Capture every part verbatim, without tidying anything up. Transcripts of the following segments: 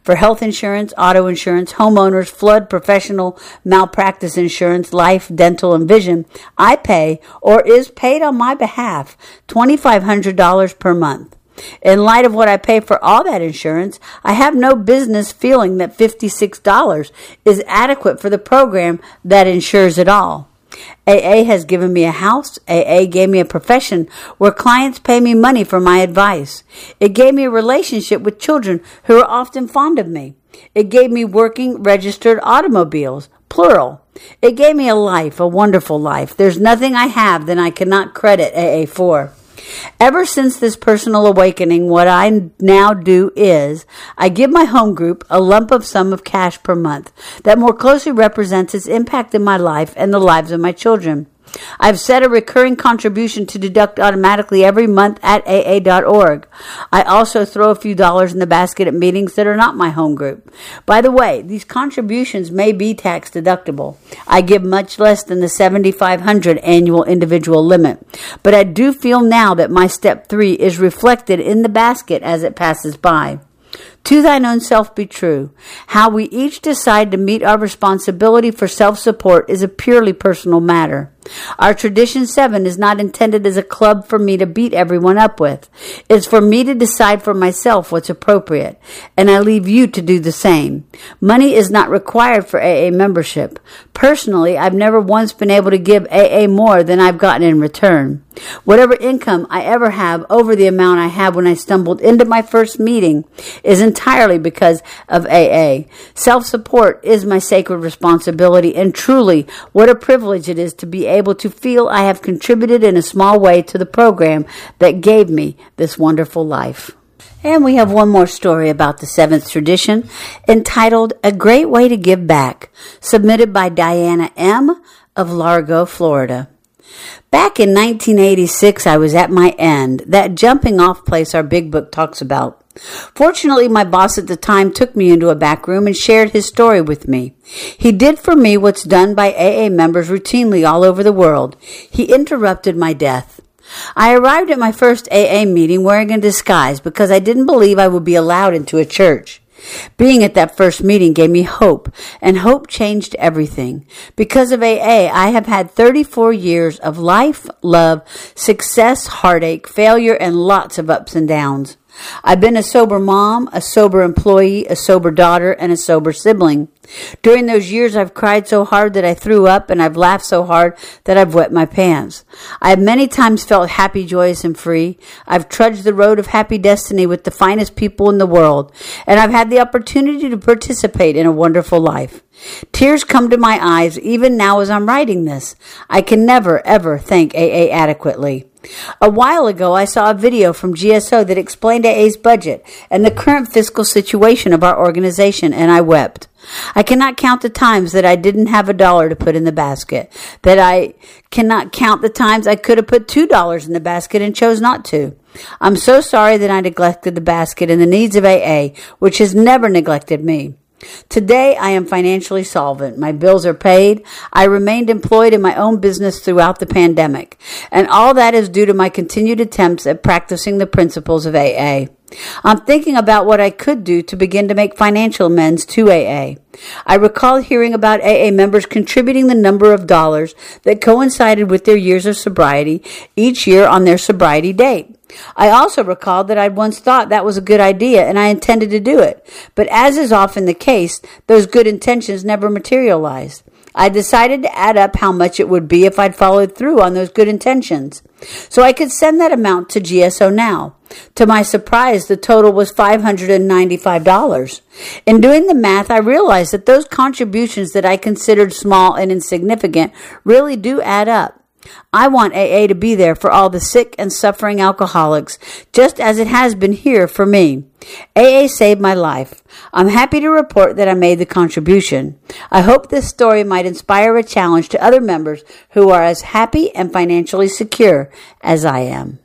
for health insurance, auto insurance, homeowners, flood, professional malpractice insurance, life, dental, and vision, I pay, or is paid on my behalf, two thousand five hundred dollars per month. In light of what I pay for all that insurance, I have no business feeling that fifty-six dollars is adequate for the program that insures it all. A A has given me a house. A A gave me a profession where clients pay me money for my advice. It gave me a relationship with children who are often fond of me. It gave me working registered automobiles, plural. It gave me a life, a wonderful life. There's nothing I have that I cannot credit A A for. Ever since this personal awakening, what I now do is I give my home group a lump of sum of cash per month that more closely represents its impact in my life and the lives of my children. I've set a recurring contribution to deduct automatically every month at A A dot org. I also throw a few dollars in the basket at meetings that are not my home group. By the way, these contributions may be tax deductible. I give much less than the seven thousand five hundred dollars annual individual limit, but I do feel now that my step three is reflected in the basket as it passes by. To thine own self be true. How we each decide to meet our responsibility for self-support is a purely personal matter. Our Tradition seven is not intended as a club for me to beat everyone up with. It's for me to decide for myself what's appropriate, and I leave you to do the same. Money is not required for A A membership. Personally, I've never once been able to give A A more than I've gotten in return. Whatever income I ever have over the amount I had when I stumbled into my first meeting is entirely because of A A. Self-support is my sacred responsibility, and truly, what a privilege it is to be able to feel I have contributed in a small way to the program that gave me this wonderful life. And we have one more story about the seventh tradition, entitled A Great Way to Give Back, submitted by Diana M. of Largo, Florida. Back in nineteen eighty-six, I was at my end, that jumping off place our big book talks about. Fortunately, my boss at the time took me into a back room and shared his story with me. He did for me what's done by A A members routinely all over the world. He interrupted my death. I arrived at my first A A meeting wearing a disguise because I didn't believe I would be allowed into a church. Being at that first meeting gave me hope, and hope changed everything. Because of A A, I have had thirty-four years of life, love, success, heartache, failure, and lots of ups and downs. I've been a sober mom, a sober employee, a sober daughter, and a sober sibling. During those years, I've cried so hard that I threw up, and I've laughed so hard that I've wet my pants. I have many times felt happy, joyous, and free. I've trudged the road of happy destiny with the finest people in the world, and I've had the opportunity to participate in a wonderful life. Tears come to my eyes even now as I'm writing this. I can never, ever thank A A adequately. A while ago, I saw a video from G S O that explained A A's budget and the current fiscal situation of our organization, and I wept. I cannot count the times that I didn't have a dollar to put in the basket, that I cannot count the times I could have put two dollars in the basket and chose not to. I'm so sorry that I neglected the basket and the needs of A A, which has never neglected me. Today, I am financially solvent. My bills are paid. I remained employed in my own business throughout the pandemic. And all that is due to my continued attempts at practicing the principles of A A. I'm thinking about what I could do to begin to make financial amends to A A. I recall hearing about A A members contributing the number of dollars that coincided with their years of sobriety each year on their sobriety date. I also recalled that I'd once thought that was a good idea and I intended to do it, but as is often the case, those good intentions never materialized. I decided to add up how much it would be if I'd followed through on those good intentions, so I could send that amount to G S O now. To my surprise, the total was five hundred ninety-five dollars. In doing the math, I realized that those contributions that I considered small and insignificant really do add up. I want A A to be there for all the sick and suffering alcoholics, just as it has been here for me. A A saved my life. I'm happy to report that I made the contribution. I hope this story might inspire a challenge to other members who are as happy and financially secure as I am.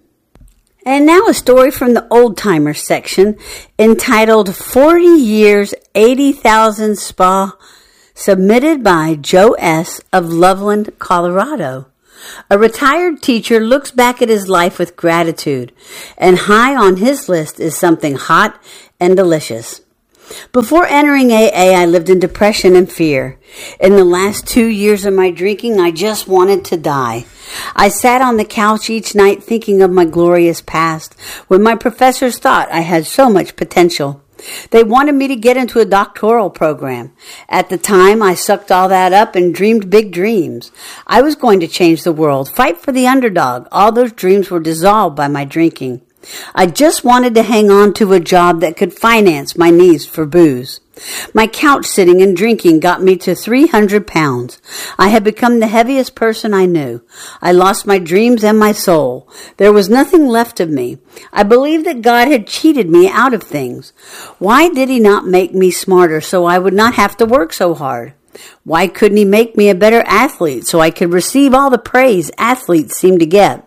And now a story from the old-timer section entitled forty years, eighty thousand Spa, submitted by Joe S. of Loveland, Colorado. A retired teacher looks back at his life with gratitude, and high on his list is something hot and delicious. Before entering A A, I lived in depression and fear. In the last two years of my drinking, I just wanted to die. I sat on the couch each night thinking of my glorious past, when my professors thought I had so much potential. They wanted me to get into a doctoral program. At the time, I sucked all that up and dreamed big dreams. I was going to change the world, fight for the underdog. All those dreams were dissolved by my drinking. I just wanted to hang on to a job that could finance my needs for booze. My couch sitting and drinking got me to three hundred pounds. I had become the heaviest person I knew. I lost my dreams and my soul. There was nothing left of me. I believed that God had cheated me out of things. Why did he not make me smarter so I would not have to work so hard? Why couldn't he make me a better athlete so I could receive all the praise athletes seem to get?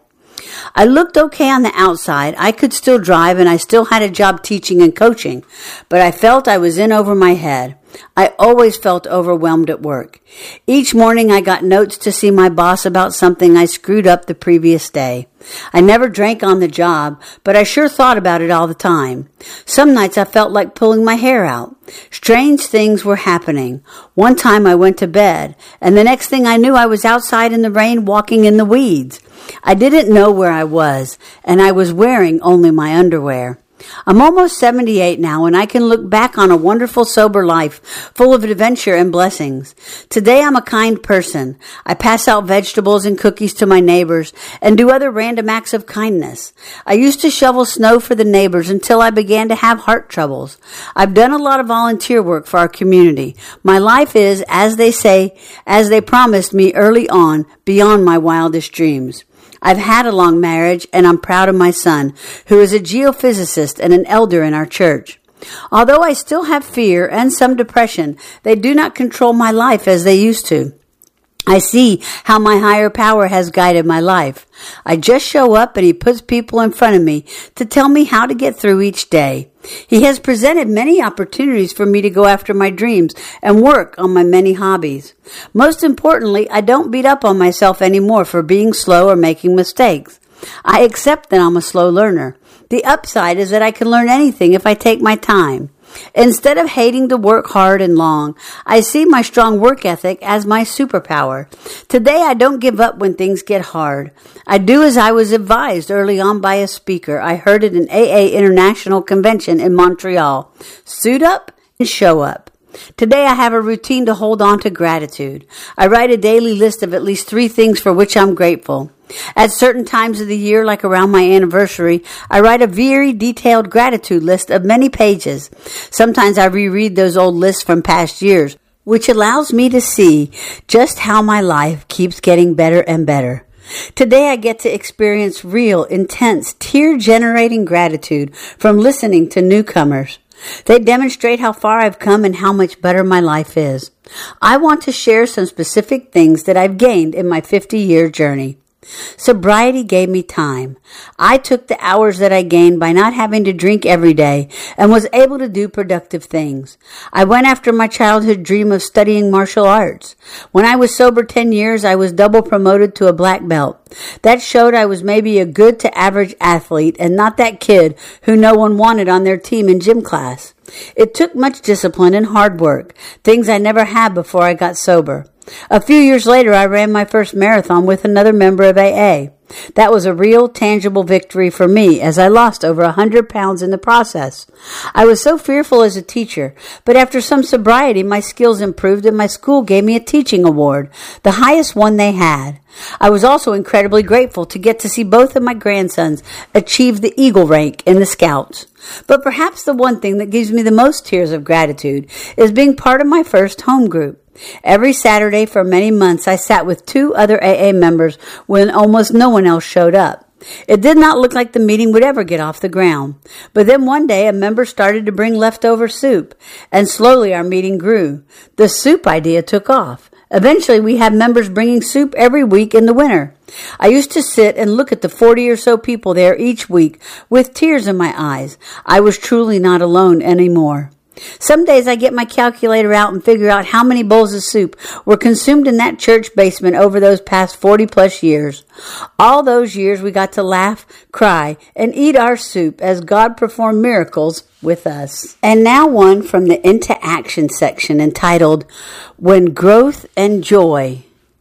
I looked okay on the outside. I could still drive and I still had a job teaching and coaching, but I felt I was in over my head. I always felt overwhelmed at work. Each morning I got notes to see my boss about something I screwed up the previous day. I never drank on the job, but I sure thought about it all the time. Some nights I felt like pulling my hair out. Strange things were happening. One time I went to bed, and the next thing I knew I was outside in the rain walking in the weeds. I didn't know where I was, and I was wearing only my underwear. I'm almost seventy-eight now, and I can look back on a wonderful, sober life full of adventure and blessings. Today, I'm a kind person. I pass out vegetables and cookies to my neighbors and do other random acts of kindness. I used to shovel snow for the neighbors until I began to have heart troubles. I've done a lot of volunteer work for our community. My life is, as they say, as they promised me early on, beyond my wildest dreams. I've had a long marriage, and I'm proud of my son, who is a geophysicist and an elder in our church. Although I still have fear and some depression, they do not control my life as they used to. I see how my higher power has guided my life. I just show up and he puts people in front of me to tell me how to get through each day. He has presented many opportunities for me to go after my dreams and work on my many hobbies. Most importantly, I don't beat up on myself anymore for being slow or making mistakes. I accept that I'm a slow learner. The upside is that I can learn anything if I take my time. Instead of hating to work hard and long, I see my strong work ethic as my superpower. Today, I don't give up when things get hard. I do as I was advised early on by a speaker. I heard at an A A International Convention in Montreal. Suit up and show up. Today, I have a routine to hold on to gratitude. I write a daily list of at least three things for which I'm grateful. At certain times of the year, like around my anniversary, I write a very detailed gratitude list of many pages. Sometimes I reread those old lists from past years, which allows me to see just how my life keeps getting better and better. Today I get to experience real, intense, tear-generating gratitude from listening to newcomers. They demonstrate how far I've come and how much better my life is. I want to share some specific things that I've gained in my fifty-year journey. Sobriety gave me time. I took the hours that I gained by not having to drink every day and was able to do productive things. I went after my childhood dream of studying martial arts. When I was sober ten years, I was double promoted to a black belt. That showed I was maybe a good to average athlete and not that kid who no one wanted on their team in gym class. It took much discipline and hard work, things I never had before I got sober. A few years later, I ran my first marathon with another member of A A. That was a real, tangible victory for me as I lost over a hundred pounds in the process. I was so fearful as a teacher, but after some sobriety, my skills improved and my school gave me a teaching award, the highest one they had. I was also incredibly grateful to get to see both of my grandsons achieve the Eagle rank in the Scouts. But perhaps the one thing that gives me the most tears of gratitude is being part of my first home group. Every Saturday for many months, I sat with two other A A members when almost no one else showed up. It did not look like the meeting would ever get off the ground. But then one day, a member started to bring leftover soup, and slowly our meeting grew. The soup idea took off. Eventually, we had members bringing soup every week in the winter. I used to sit and look at the forty or so people there each week with tears in my eyes. I was truly not alone anymore. Some days I get my calculator out and figure out how many bowls of soup were consumed in that church basement over those past forty plus years. All those years we got to laugh, cry, and eat our soup as God performed miracles with us. And now one from the Into Action section entitled, When Growth and Joy,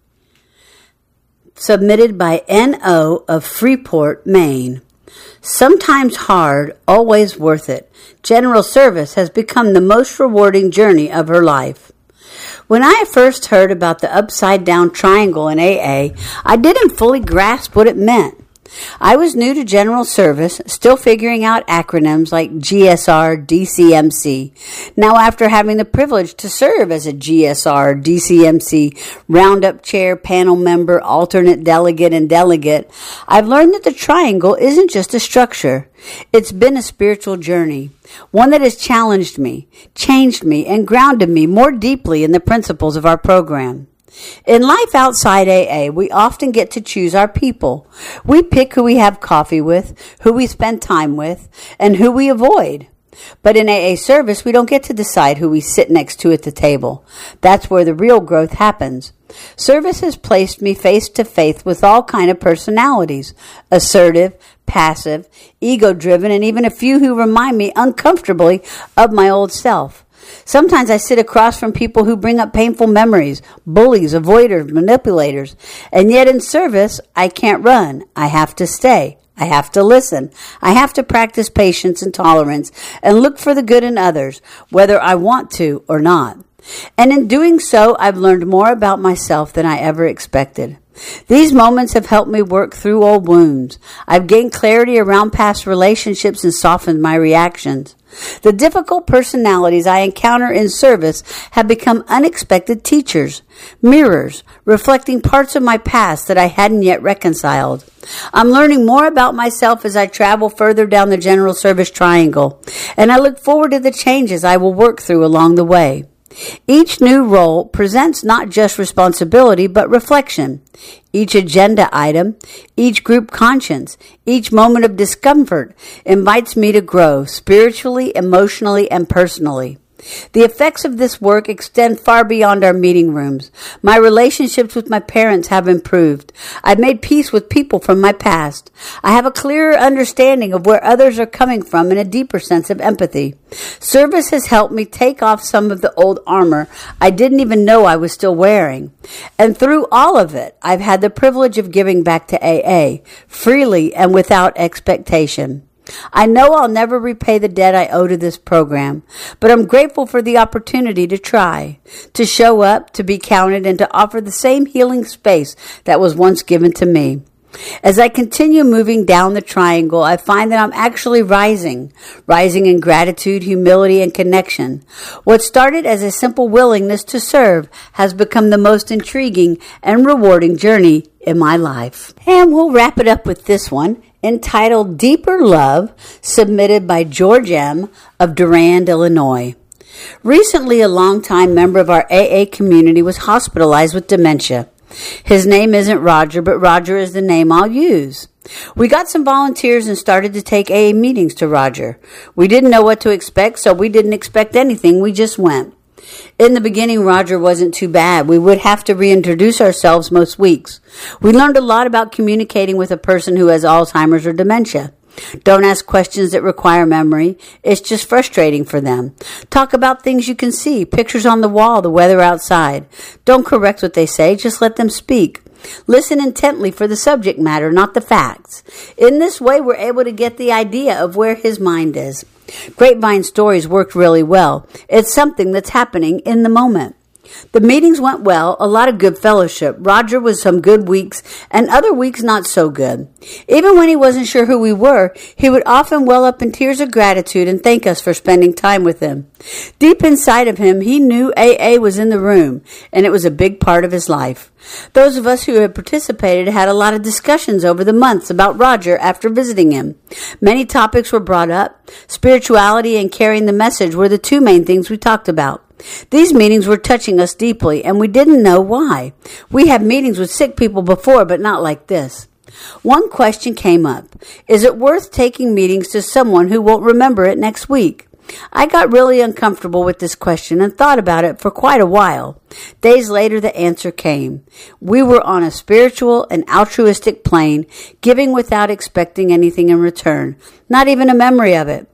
submitted by N O of Freeport, Maine. Sometimes hard, always worth it. General service has become the most rewarding journey of her life. When I first heard about the upside-down triangle in A A, I didn't fully grasp what it meant. I was new to general service, still figuring out acronyms like G S R, D C M C. Now, after having the privilege to serve as a G S R, D C M C, roundup chair, panel member, alternate delegate, and delegate, I've learned that the triangle isn't just a structure. It's been a spiritual journey, one that has challenged me, changed me, and grounded me more deeply in the principles of our program. In life outside A A, we often get to choose our people. We pick who we have coffee with, who we spend time with, and who we avoid. But in A A service, we don't get to decide who we sit next to at the table. That's where the real growth happens. Service has placed me face to face with all kind of personalities, assertive, passive, ego-driven, and even a few who remind me uncomfortably of my old self. Sometimes I sit across from people who bring up painful memories, bullies, avoiders, manipulators, and yet in service, I can't run. I have to stay. I have to listen. I have to practice patience and tolerance and look for the good in others, whether I want to or not. And in doing so, I've learned more about myself than I ever expected. These moments have helped me work through old wounds. I've gained clarity around past relationships and softened my reactions. The difficult personalities I encounter in service have become unexpected teachers, mirrors, reflecting parts of my past that I hadn't yet reconciled. I'm learning more about myself as I travel further down the general service triangle, and I look forward to the changes I will work through along the way. Each new role presents not just responsibility, but reflection. Each agenda item, each group conscience, each moment of discomfort invites me to grow spiritually, emotionally, and personally. The effects of this work extend far beyond our meeting rooms. My relationships with my parents have improved. I've made peace with people from my past. I have a clearer understanding of where others are coming from and a deeper sense of empathy. Service has helped me take off some of the old armor I didn't even know I was still wearing. And through all of it, I've had the privilege of giving back to A A, freely and without expectation. I know I'll never repay the debt I owe to this program, but I'm grateful for the opportunity to try, to show up, to be counted, and to offer the same healing space that was once given to me. As I continue moving down the triangle, I find that I'm actually rising, rising in gratitude, humility, and connection. What started as a simple willingness to serve has become the most intriguing and rewarding journey in my life. And we'll wrap it up with this one, entitled Deeper Love, submitted by George M. of Durand, Illinois. Recently, a longtime member of our A A community was hospitalized with dementia. His name isn't Roger, but Roger is the name I'll use. We got some volunteers and started to take A A meetings to Roger. We didn't know what to expect, so we didn't expect anything. We just went. In the beginning, Roger wasn't too bad. We would have to reintroduce ourselves most weeks. We learned a lot about communicating with a person who has Alzheimer's or dementia. Don't ask questions that require memory. It's just frustrating for them. Talk about things you can see, pictures on the wall, the weather outside. Don't correct what they say, just let them speak. Listen intently for the subject matter, not the facts. In this way, we're able to get the idea of where his mind is. Grapevine stories worked really well. It's something that's happening in the moment. The meetings went well, a lot of good fellowship. Roger was some good weeks, and other weeks not so good. Even when he wasn't sure who we were, he would often well up in tears of gratitude and thank us for spending time with him. Deep inside of him, he knew A A was in the room, and it was a big part of his life. Those of us who had participated had a lot of discussions over the months about Roger after visiting him. Many topics were brought up. Spirituality and carrying the message were the two main things we talked about. These meetings were touching us deeply, and we didn't know why. We had meetings with sick people before, but not like this. One question came up. Is it worth taking meetings to someone who won't remember it next week? I got really uncomfortable with this question and thought about it for quite a while. Days later, the answer came. We were on a spiritual and altruistic plane, giving without expecting anything in return, not even a memory of it.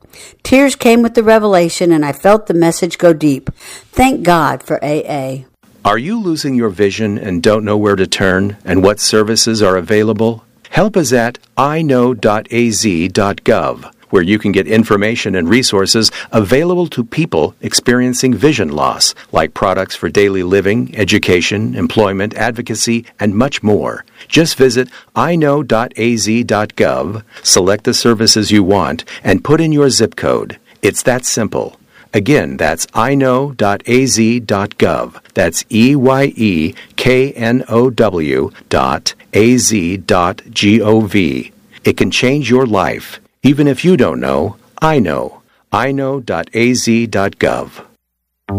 Tears came with the revelation, and I felt the message go deep. Thank God for A A. Are you losing your vision and don't know where to turn and what services are available? Help is at i know dot a z dot gov, where you can get information and resources available to people experiencing vision loss, like products for daily living, education, employment, advocacy, and much more. Just visit i know dot a z dot gov, select the services you want, and put in your zip code. It's that simple. Again, that's i know dot a z dot gov. That's E Y E K N O W dot A Z dot G O V. It can change your life. Even if you don't know, I know. i know dot a z dot gov.